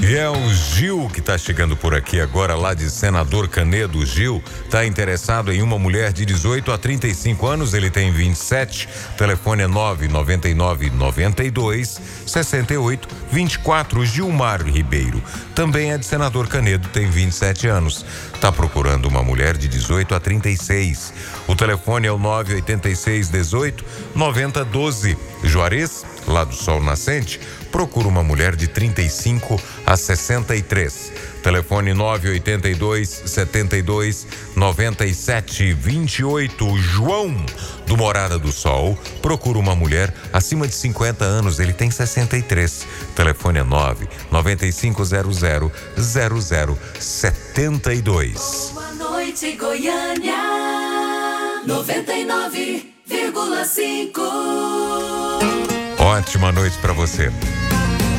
E é o Gil que está chegando por aqui agora, lá de Senador Canedo. O Gil está interessado em uma mulher de 18 a 35 anos, ele tem 27, telefone é 999 92 68 24. Gilmar Ribeiro também é de Senador Canedo, tem 27 anos, está procurando uma mulher de 18 a 36. O telefone é o 986 18 90 12. Juarez, lá do Sol Nascente, procura uma mulher de 35 a 63. Telefone 982 72 97 28. João, do Morada do Sol, procura uma mulher acima de 50 anos, ele tem 63. Telefone é 9 9500 0072. Boa noite, Goiânia 99,5. Ótima noite para você.